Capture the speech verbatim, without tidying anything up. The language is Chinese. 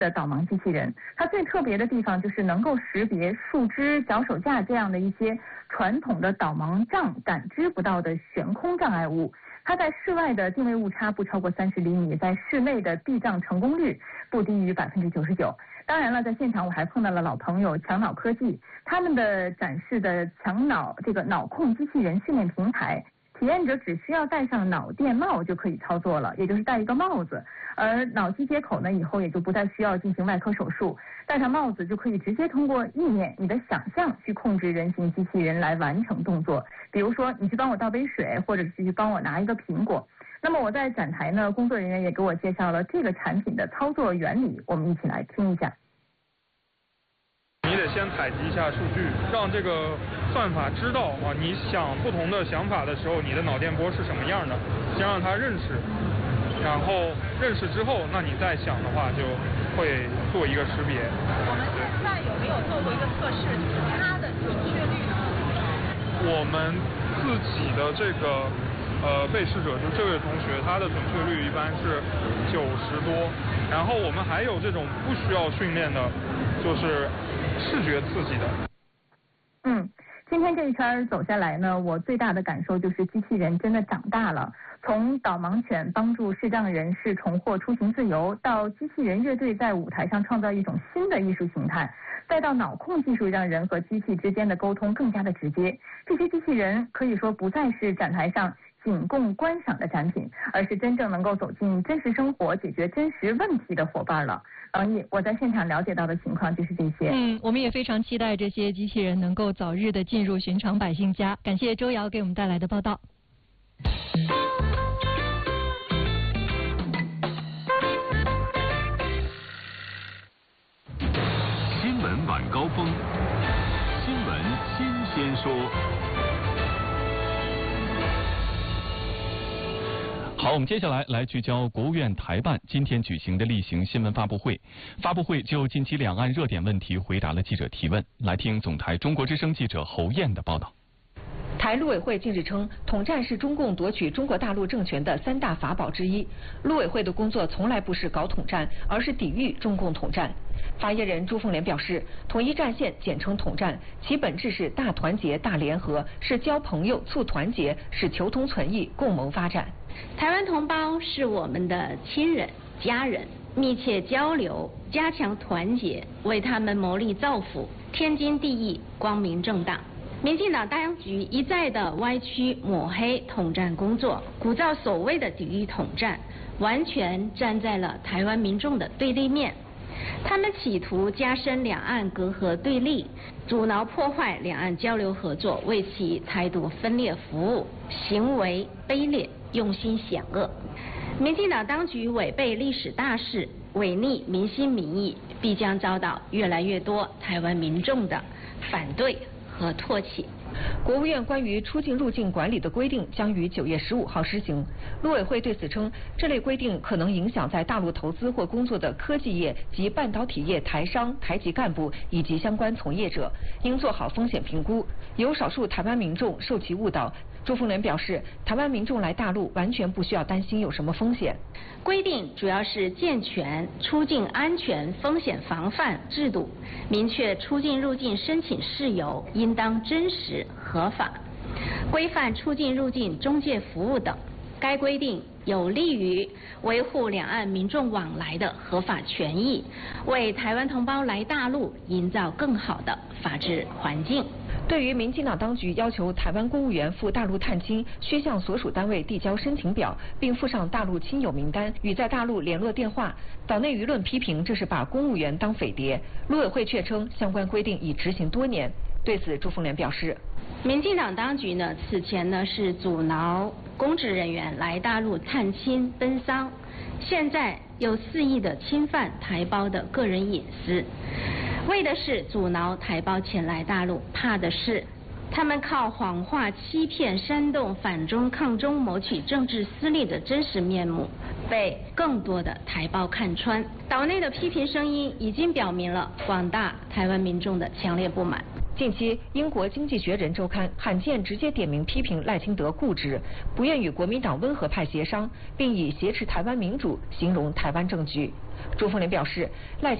的导盲机器人，它最特别的地方就是能够识别树枝、脚手架这样的一些传统的导盲杖感知不到的悬空障碍物。它在室外的定位误差不超过三十厘米，在室内的避障成功率不低于百分之九十九。当然了，在现场我还碰到了老朋友强脑科技，他们的展示的强脑这个脑控机器人训练平台。体验者只需要戴上脑电帽就可以操作了，也就是戴一个帽子，而脑机接口呢，以后也就不再需要进行外科手术，戴上帽子就可以直接通过意念、你的想象去控制人形机器人来完成动作。比如说，你去帮我倒杯水，或者是去帮我拿一个苹果。那么我在展台呢，工作人员也给我介绍了这个产品的操作原理，我们一起来听一下。 你得先采集一下数据，让这个算法知道啊，你想不同的想法的时候，你的脑电波是什么样的，先让它认识，然后认识之后，那你再想的话，就会做一个识别。 我们现在有没有做过一个测试，就是它的准确率呢？ 我们自己的这个呃被试者，就这位同学，他的准确率一般是九十多，然后我们还有这种不需要训练的，就是视觉刺激的。 嗯，今天这一圈走下来呢，我最大的感受就是机器人真的长大了。从导盲犬帮助视障人士重获出行自由，到机器人乐队在舞台上创造一种新的艺术形态，再到脑控技术让人和机器之间的沟通更加的直接。这些机器人可以说不再是展台上仅供观赏的展品，而是真正能够走进真实生活、解决真实问题的伙伴了。王毅，我在现场了解到的情况就是这些。 嗯，我们也非常期待这些机器人能够早日的进入寻常百姓家。感谢周瑶给我们带来的报道。 新闻晚高峰，新闻新鲜说。 好，我们接下来来聚焦国务院台办今天举行的例行新闻发布会。发布会就近期两岸热点问题回答了记者提问。来听总台中国之声记者侯燕的报道。 台陆委会近日称，统战是中共夺取中国大陆政权的三大法宝之一。陆委会的工作从来不是搞统战，而是抵御中共统战。发言人朱凤莲表示，统一战线简称统战，其本质是大团结、大联合，是交朋友、促团结，是求同存异、共谋发展。 台湾同胞是我们的亲人、家人，密切交流，加强团结，为他们谋利造福，天经地义，光明正大。民进党当局一再的歪曲抹黑统战工作，鼓噪所谓的抵御统战，完全站在了台湾民众的对立面。他们企图加深两岸隔阂对立，阻挠破坏两岸交流合作，为其台独分裂服务，行为卑劣，用心险恶。民进党当局违背历史大势，违逆民心民意，必将遭到越来越多台湾民众的反对和唾弃。 国务院关于出境入境管理的规定将于九月十五号施行。陆委会对此称，这类规定可能影响在大陆投资或工作的科技业及半导体业台商、台籍干部以及相关从业者，应做好风险评估。有少数台湾民众受其误导。朱凤莲表示，台湾民众来大陆完全不需要担心有什么风险。 规定主要是健全出境安全风险防范制度，明确出境入境申请事由应当真实合法，规范出境入境中介服务等。该规定有利于维护两岸民众往来的合法权益，为台湾同胞来大陆营造更好的法治环境。 对于民进党当局要求台湾公务员赴大陆探亲需向所属单位递交申请表，并附上大陆亲友名单与在大陆联络电话，岛内舆论批评这是把公务员当匪谍。陆委会却称相关规定已执行多年。对此，朱凤莲表示， 民进党当局呢，此前呢是阻挠公职人员来大陆探亲奔丧，现在又肆意的侵犯台胞的个人隐私，为的是阻挠台胞前来大陆，怕的是他们靠谎话欺骗煽动反中抗中谋取政治私利的真实面目被更多的台胞看穿。岛内的批评声音已经表明了广大台湾民众的强烈不满。 近期，英国《经济学人》周刊罕见直接点名批评赖清德固执，不愿与国民党温和派协商，并以挟持台湾民主形容台湾政局。 朱凤莲表示，赖